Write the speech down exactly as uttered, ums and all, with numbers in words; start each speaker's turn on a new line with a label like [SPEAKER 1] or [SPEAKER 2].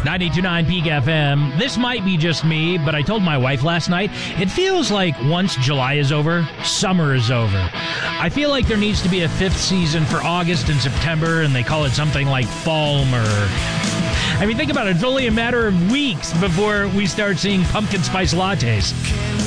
[SPEAKER 1] ninety-two point nine Peak F M. This might be just me, but I told my wife last night, it feels like once July is over, summer is over. I feel like there needs to be a fifth season for August and September, and they call it something like Fallmer. I mean, think about it. It's only a matter of weeks before we start seeing pumpkin spice lattes.